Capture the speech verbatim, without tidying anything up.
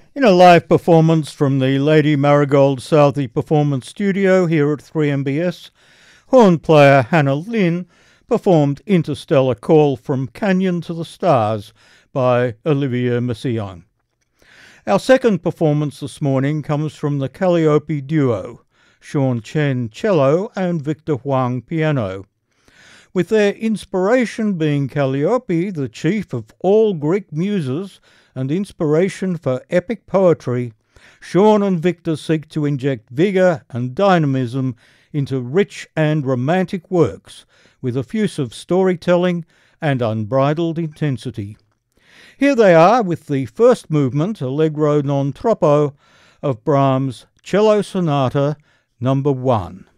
In a live performance from the Lady Marigold Southey Performance Studio here at three M B S, horn player Hannah Lynn performed Interstellar Call from Canyon to the Stars by Olivier Messiaen. Our second performance this morning comes from the Calliope duo, Sean Chen cello and Victor Huang piano. With their inspiration being Calliope, the chief of all Greek muses and inspiration for epic poetry, Sean and Victor seek to inject vigour and dynamism into rich and romantic works with effusive storytelling and unbridled intensity. Here they are with the first movement, Allegro non troppo, of Brahms' Cello Sonata number one.